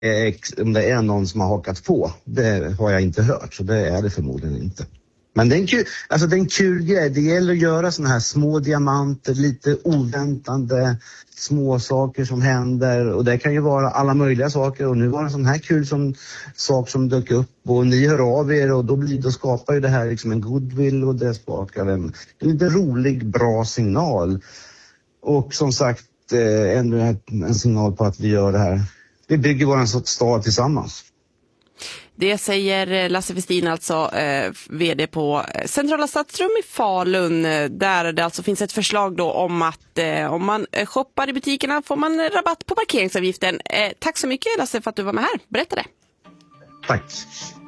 Om det är någon som har hakat på, det har jag inte hört, så det är det förmodligen inte. Men det är en kul grej. Det gäller att göra såna här små diamanter, lite oväntande små saker som händer. Och det kan ju vara alla möjliga saker. Och nu var det en sån här kul sak som dök upp. Och ni hör av er och då skapar ju det här liksom en goodwill och det skapar en lite rolig, bra signal. Och som sagt, ännu en signal på att vi gör det här. Vi bygger våran stad tillsammans. Det säger Lasse Westin, alltså vd på Centrala Stadsrum i Falun, där det alltså finns ett förslag då om att om man shoppar i butikerna får man rabatt på parkeringsavgiften. Tack så mycket Lasse för att du var med här. Berätta det. Tack.